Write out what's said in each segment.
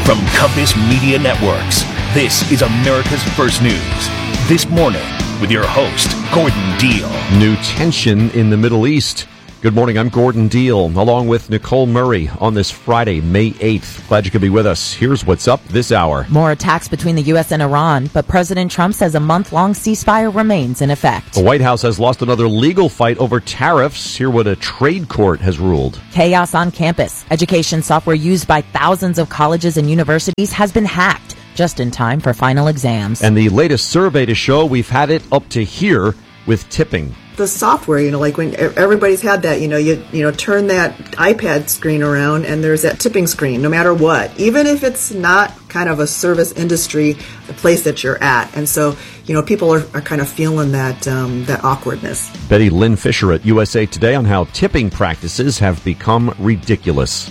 From Compass Media Networks, this is America's First News. This morning, with your host, Gordon Deal. New tension in the Middle East. Good morning, I'm Gordon Deal, along with Nicole Murray on this Friday, May 8th. Glad you could be with us. Here's what's up this hour. More attacks between the U.S. and Iran, but President Trump says a month-long ceasefire remains in effect. The White House has lost another legal fight over tariffs. Hear what a trade court has ruled. Chaos on campus. Education software used by thousands of colleges and universities has been hacked just in time for final exams. And the latest survey to show we've had it up to here with tipping. The software, like when everybody's had that, you turn that iPad screen around and there's that tipping screen, no matter what, even if it's not kind of a service industry, the place that you're at. And so, people are kind of feeling that awkwardness. Betty Lynn Fisher at USA Today on how tipping practices have become ridiculous.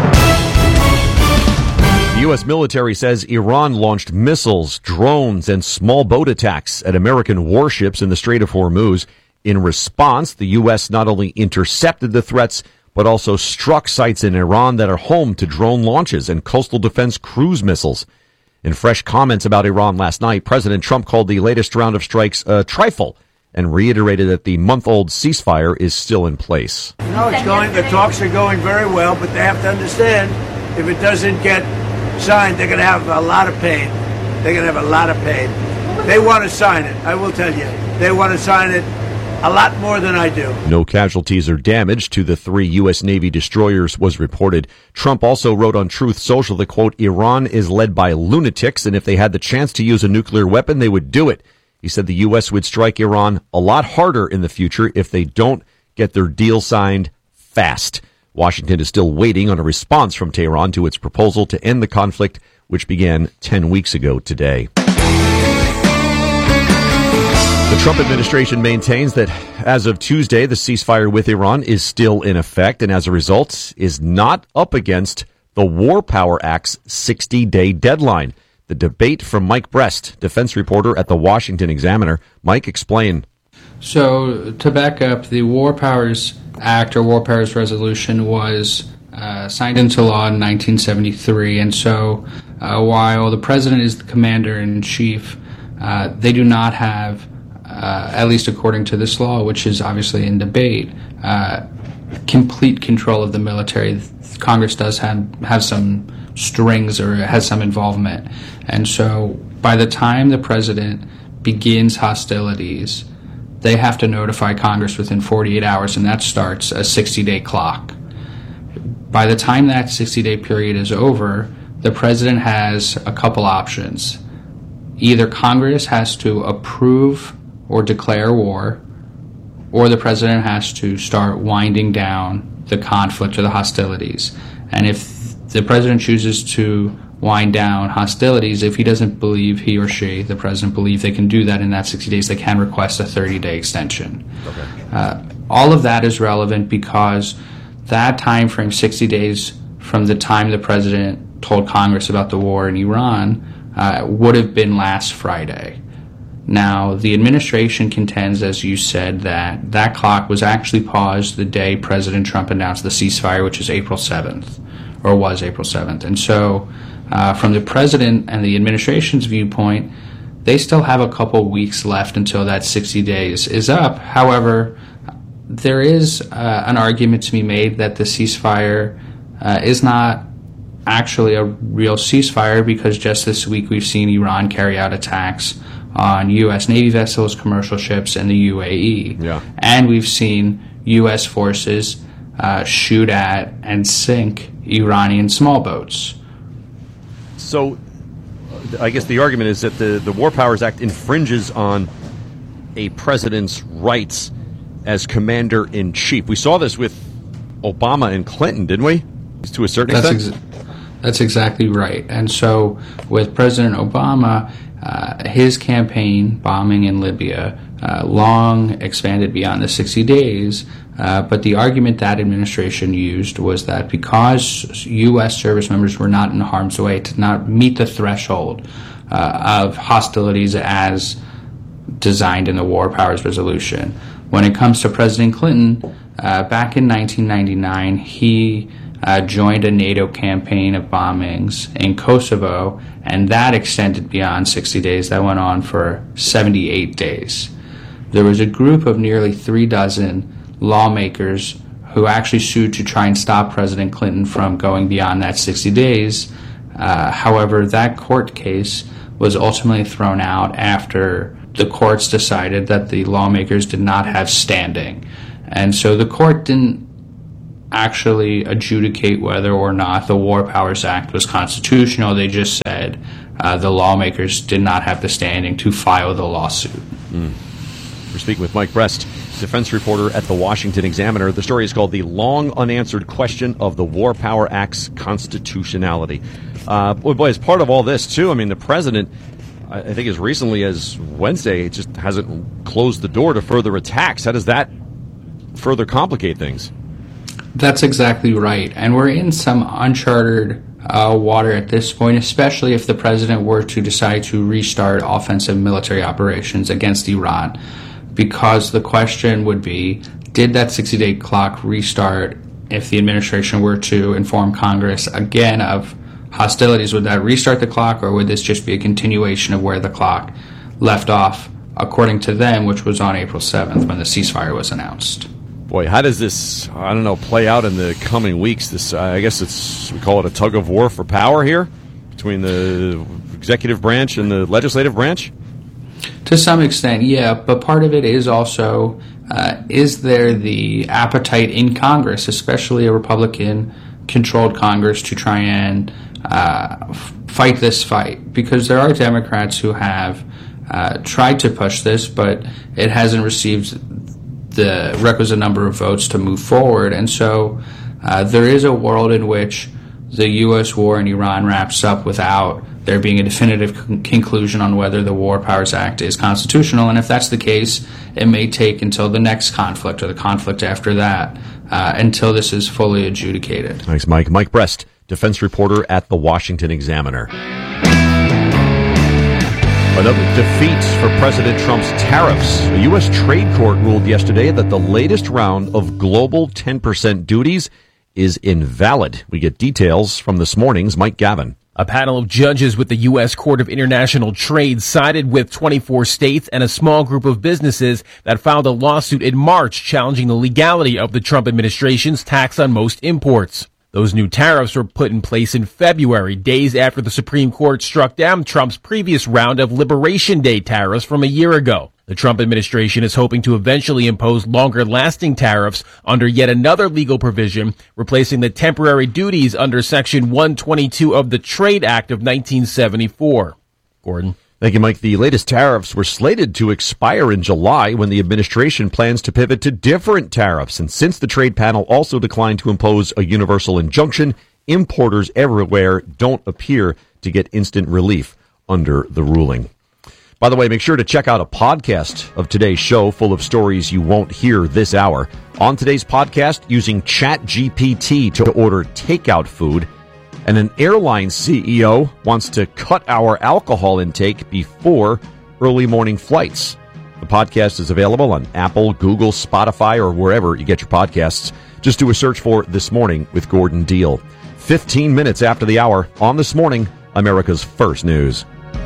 The U.S. military says Iran launched missiles, drones, and small boat attacks at American warships in the Strait of Hormuz. In response, the U.S. not only intercepted the threats, but also struck sites in Iran that are home to drone launches and coastal defense cruise missiles. In fresh comments about Iran last night, President Trump called the latest round of strikes a trifle and reiterated that the month-old ceasefire is still in place. The talks are going very well, but they have to understand if it doesn't get signed, they're going to have a lot of pain. They're going to have a lot of pain. They want to sign it, I will tell you. They want to sign it a lot more than I do. No casualties or damage to the 3 U.S. Navy destroyers was reported. Trump also wrote on Truth Social that, quote, Iran is led by lunatics, and if they had the chance to use a nuclear weapon, they would do it. He said the U.S. would strike Iran a lot harder in the future if they don't get their deal signed fast. Washington is still waiting on a response from Tehran to its proposal to end the conflict, which began 10 weeks ago today. The Trump administration maintains that as of Tuesday, the ceasefire with Iran is still in effect and as a result is not up against the War Power Act's 60-day deadline. The debate from Mike Brest, defense reporter at the Washington Examiner. Mike, explain. So to back up, the War Powers Act or War Powers Resolution was signed into law in 1973. And so while the president is the commander-in-chief, they do not have at least according to this law, which is obviously in debate, complete control of the military. Congress does have some strings or has some involvement. And so by the time the president begins hostilities, they have to notify Congress within 48 hours, and that starts a 60-day clock. By the time that 60-day period is over, the president has a couple options. Either Congress has to approve or declare war, or the president has to start winding down the conflict or the hostilities. And if the president chooses to wind down hostilities, if he doesn't believe, he or she, the president, believe they can do that in that 60 days, they can request a 30-day extension. Okay. All of that is relevant because that time frame, 60 days from the time the president told Congress about the war in Iran, would have been last Friday. Now, the administration contends, as you said, that that clock was actually paused the day President Trump announced the ceasefire, which is April 7th, or was April 7th. And so, from the president and the administration's viewpoint, they still have a couple weeks left until that 60 days is up. However, there is an argument to be made that the ceasefire is not actually a real ceasefire because just this week we've seen Iran carry out attacks on U.S. Navy vessels, commercial ships, and the UAE. Yeah. And we've seen U.S. forces shoot at and sink Iranian small boats. So I guess the argument is that the War Powers Act infringes on a president's rights as commander-in-chief. We saw this with Obama and Clinton, didn't we? To a certain extent? That's exactly right. And so with President Obama, his campaign bombing in Libya long expanded beyond the 60 days, but the argument that administration used was that because U.S. service members were not in harm's way, to not meet the threshold of hostilities as designed in the War Powers Resolution. When it comes to President Clinton, back in 1999, he joined a NATO campaign of bombings in Kosovo, and that extended beyond 60 days. That went on for 78 days. There was a group of nearly 36 lawmakers who actually sued to try and stop President Clinton from going beyond that 60 days. However, that court case was ultimately thrown out after the courts decided that the lawmakers did not have standing. And so the court didn't actually adjudicate whether or not the War Powers Act was constitutional. They just said the lawmakers did not have the standing to file the lawsuit. We're speaking with Mike Brest, defense reporter at the Washington Examiner. The story is called The Long Unanswered Question of the War Power Act's Constitutionality. Boy, as part of all this, too, I mean, the president, I think as recently as Wednesday, just hasn't closed the door to further attacks. How does that further complicate things? That's exactly right. And we're in some uncharted water at this point, especially if the president were to decide to restart offensive military operations against Iran. Because the question would be, did that 60-day clock restart if the administration were to inform Congress again of hostilities? Would that restart the clock, or would this just be a continuation of where the clock left off, according to them, which was on April 7th when the ceasefire was announced? Boy, how does this, play out in the coming weeks? This, I guess we call it a tug of war for power here between the executive branch and the legislative branch? To some extent, yeah, but part of it is also, is there the appetite in Congress, especially a Republican-controlled Congress, to try and fight this fight? Because there are Democrats who have tried to push this, but it hasn't received the requisite number of votes to move forward. And so there is a world in which the U.S. war in Iran wraps up without there being a definitive conclusion on whether the War Powers Act is constitutional. And if that's the case, it may take until the next conflict or the conflict after that until this is fully adjudicated. Thanks, Mike. Mike Brest, defense reporter at the Washington Examiner. Another defeat for President Trump's tariffs. A U.S. trade court ruled yesterday that the latest round of global 10% duties is invalid. We get details from this morning's Mike Gavin. A panel of judges with the U.S. Court of International Trade sided with 24 states and a small group of businesses that filed a lawsuit in March challenging the legality of the Trump administration's tax on most imports. Those new tariffs were put in place in February, days after the Supreme Court struck down Trump's previous round of Liberation Day tariffs from a year ago. The Trump administration is hoping to eventually impose longer-lasting tariffs under yet another legal provision, replacing the temporary duties under Section 122 of the Trade Act of 1974. Gordon. Thank you, Mike. The latest tariffs were slated to expire in July when the administration plans to pivot to different tariffs. And since the trade panel also declined to impose a universal injunction, importers everywhere don't appear to get instant relief under the ruling. By the way, make sure to check out a podcast of today's show full of stories you won't hear this hour. On today's podcast, using ChatGPT to order takeout food, and an airline CEO wants to cut our alcohol intake before early morning flights. The podcast is available on Apple, Google, Spotify, or wherever you get your podcasts. Just do a search for This Morning with Gordon Deal. 15 minutes after the hour on This Morning, America's First News.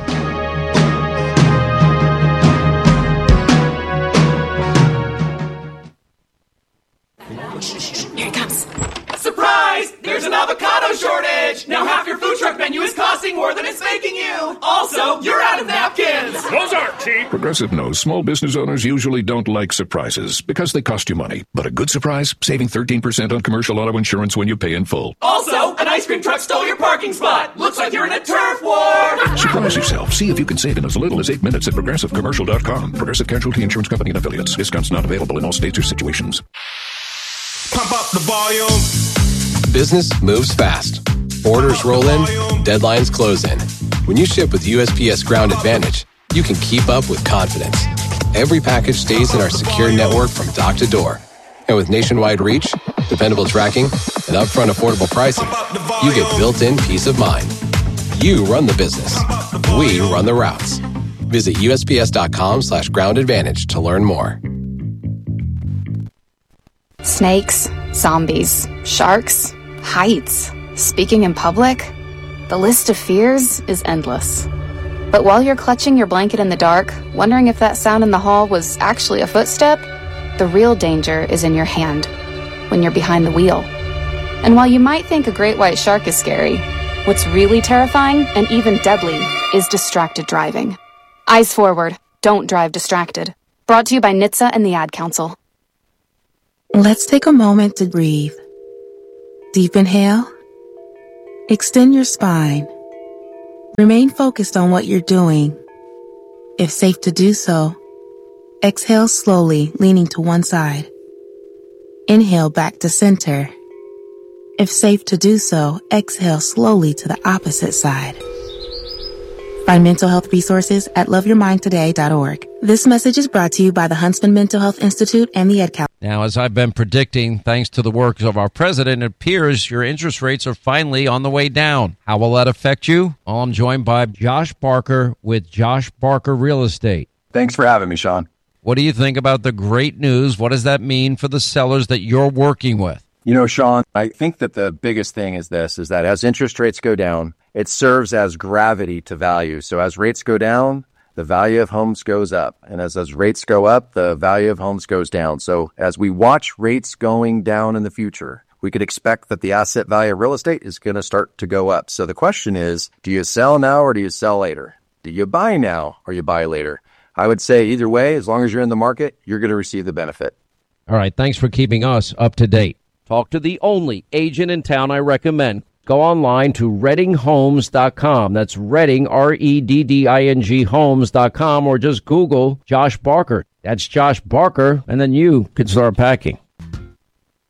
Here it comes. Surprise! There's an avocado shortage! Now half your food truck menu is costing more than it's making you! Also, you're out of napkins! Those aren't cheap! Progressive knows small business owners usually don't like surprises because they cost you money. But a good surprise? Saving 13% on commercial auto insurance when you pay in full. Also, an ice cream truck stole your parking spot! Looks like you're in a turf war! Surprise yourself. See if you can save in as little as 8 minutes at ProgressiveCommercial.com. Progressive Casualty Insurance Company and Affiliates. Discounts not available in all states or situations. Pump up the volume. Business moves fast. Orders roll in, deadlines close in. When you ship with USPS Ground Advantage, you can keep up with confidence. Every package stays in our secure network from dock to door. And with nationwide reach, dependable tracking, and upfront affordable pricing, you get built-in peace of mind. You run the business. We run the routes. Visit USPS.com/Ground Advantage to learn more. Snakes, zombies, sharks, Heights. Speaking in public. The list of fears is endless. But while you're clutching your blanket in the dark, wondering if that sound in the hall was actually a footstep, the real danger is in your hand, when you're behind the wheel. And while you might think a great white shark is scary, what's really terrifying and even deadly is distracted driving. Eyes forward. Don't drive distracted. Brought to you by NHTSA and the Ad Council. Let's take a moment to breathe. Deep inhale. Extend your spine. Remain focused on what you're doing. If safe to do so, exhale slowly, leaning to one side. Inhale back to center. If safe to do so, exhale slowly to the opposite side. Find mental health resources at loveyourmindtoday.org. This message is brought to you by the Huntsman Mental Health Institute and the Ad Council. Now, as I've been predicting, thanks to the work of our president, it appears your interest rates are finally on the way down. How will that affect you? Well, I'm joined by Josh Barker with Josh Barker Real Estate. Thanks for having me, Sean. What do you think about the great news? What does that mean for the sellers that you're working with? You know, Sean, I think that the biggest thing is that as interest rates go down, it serves as gravity to value. So as rates go down, the value of homes goes up. And as rates go up, the value of homes goes down. So as we watch rates going down in the future, we could expect that the asset value of real estate is going to start to go up. So the question is, do you sell now or do you sell later? Do you buy now or you buy later? I would say either way, as long as you're in the market, you're going to receive the benefit. All right. Thanks for keeping us up to date. Talk to the only agent in town I recommend. Go online to ReddingHomes.com. That's Redding, REDDING Homes.com, or just Google Josh Barker. That's Josh Barker, and then you can start packing.